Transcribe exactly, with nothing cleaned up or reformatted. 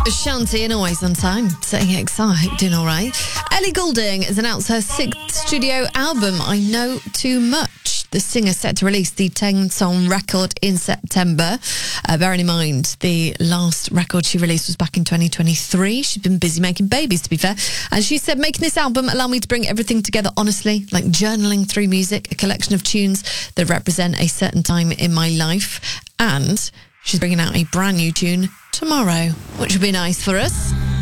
Shanti and Always on Time, saying excited, doing all right. Ellie Goulding has announced her sixth studio album, I Know Too Much. The singer set to release the ten-song record in September. Uh, bearing in mind, the last record she released was back in twenty twenty-three. She's been busy making babies, to be fair. And she said, making this album allowed me to bring everything together honestly, like journaling through music, a collection of tunes that represent a certain time in my life. And she's bringing out a brand new tune tomorrow, which would be nice for us.